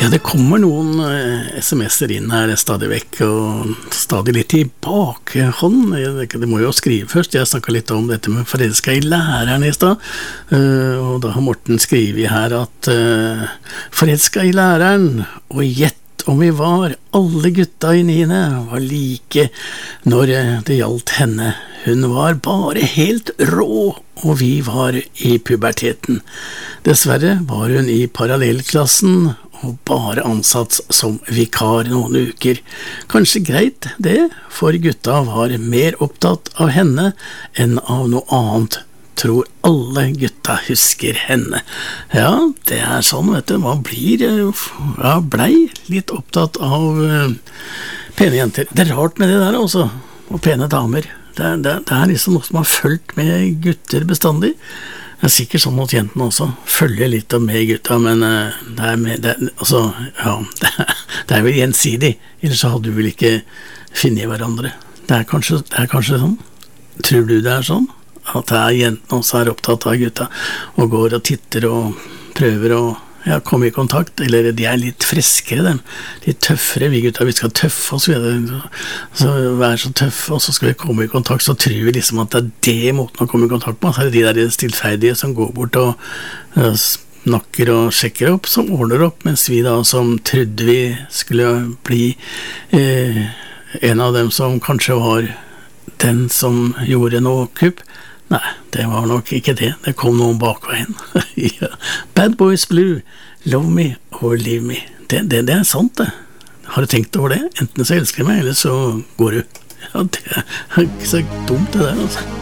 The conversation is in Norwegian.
Ja, det kommer noen SMS-er inn her stadig vekk, og stadig litt i bakhånd. Det må jo skrive først. Jeg snakket litt om dette med forelsket i læreren i sted, og da har Morten skrivet her at forelsket i læreren, og gjett om vi var, alle gutta i 9. var like når det gjaldt henne. Hun var bare helt rå, og vi var i puberteten. Dessverre var hun i parallellklassen, og bare ansatt som vikar noen uker. Kanskje greit det, for gutta var mer opptatt av henne enn av noe annet. Tror alle gutta husker henne. Ja, det er sånn, vet du. Man blei litt opptatt av pene jenter. Det er rart med det der, altså. Og pene damer. Det er liksom noe som har fulgt med gutter bestandig. Det er sikkert sånn at jentene også følger litt med gutta, men det er vel gjensidig, ellers så hadde du vel ikke funnet hverandre. Det er kanskje sånn. Tror du det er sånn? At det er jentene også er opptatt av gutta, og går og titter og prøver å komme i kontakt, eller de er litt friskere, dem. Litt tøffere, vi gutta, vi skal tøffe oss, så være så tøffe, og så skal vi komme i kontakt, så tror vi liksom at det er det måten å komme i kontakt med, så er det de der stillferdige som går bort og snakker og sjekker opp, som ordner opp, mens vi da som trodde vi skulle bli en av dem som kanskje var den som gjorde noe kupp. Nei, det var nok ikke det. Det kom noen bakveien. Ja. Bad Boys Blue, Love Me or Leave Me. Det er sant, det. Har du tenkt over det? Enten så elsker jeg meg, eller så går du. Ja, det er ikke så dumt det der, altså.